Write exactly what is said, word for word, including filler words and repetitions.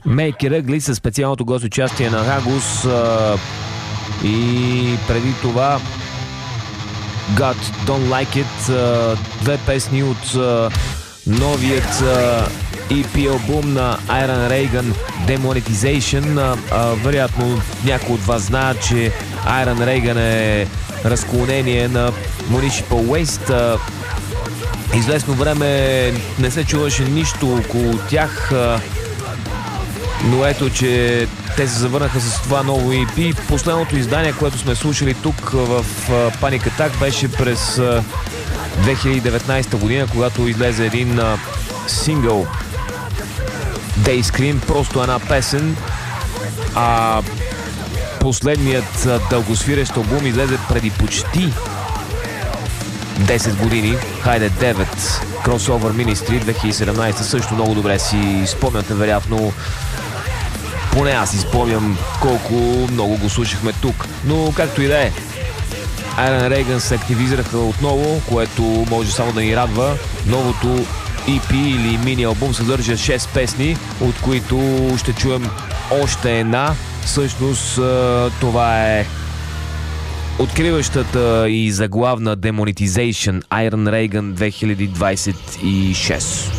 Make It Ugly със специалното гост участие на Хагус а, и преди това God Don't Like It, а, две песни от а, новият а, и пи албум на Iron Reagan Demonetization. А, а, вероятно някои от вас знаят, че Iron Reagan е разклонение на Municipal Waste. А, известно време не се чуваше нищо около тях, а, но ето, че те се завърнаха с това ново и пи. Последното издание, което сме слушали тук в Panic Attack, беше през две хиляди и деветнадесета година, когато излезе един а, сингъл Day Scream, просто една песен, а последният а, дългосвирещ албум излезе преди почти десет години, хайде девет, Crossover Ministry две хиляди и седемнадесета, също много добре си спомняте, вероятно, поне аз си спомням колко много го слушахме тук, но както и да е, Iron Reagan се активизираха отново, което може само да ни радва. Новото и пи или мини албум съдържа шест песни, от които ще чуем още една. Всъщност това е откриващата и заглавна Demonetization Iron Reagan две хиляди двадесет и шеста.